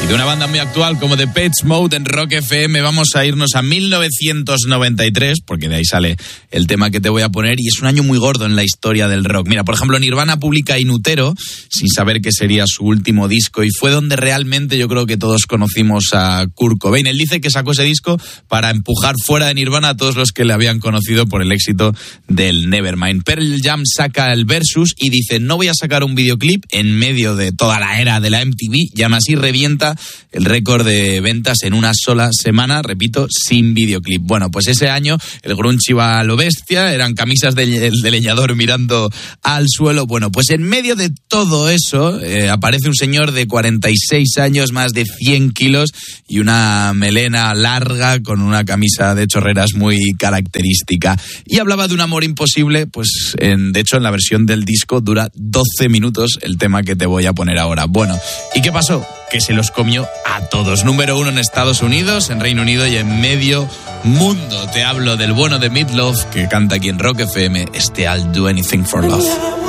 de una banda muy actual como Depeche Mode en Rock FM vamos a irnos a 1993, porque de ahí sale el tema que te voy a poner, y es un año muy gordo en la historia del rock. Mira, por ejemplo, Nirvana publica In Utero, sin saber que sería su último disco, y fue donde realmente yo creo que todos conocimos a Kurt Cobain. Él dice que sacó ese disco para empujar fuera de Nirvana a todos los que le habían conocido por el éxito del Nevermind. Pearl Jam saca el Versus y dice: no voy a sacar un videoclip en medio de toda la era de la MTV, y aún así revienta el récord de ventas en una sola semana, repito, sin videoclip. Bueno, pues ese año el grunge iba a lo bestia, eran camisas de leñador mirando al suelo. Bueno, pues en medio de todo eso aparece un señor de 46 años, más de 100 kilos y una melena larga con una camisa de chorreras muy característica. Y hablaba de un amor imposible, pues de hecho en la versión del disco dura 12 minutos el tema que te voy a poner ahora. Bueno, ¿y qué pasó? Que se los comió a todos. Número 1 en Estados Unidos, en Reino Unido y en medio mundo. Te hablo del bueno de Meat Loaf, que canta aquí en Rock FM, I'll Do Anything for Love.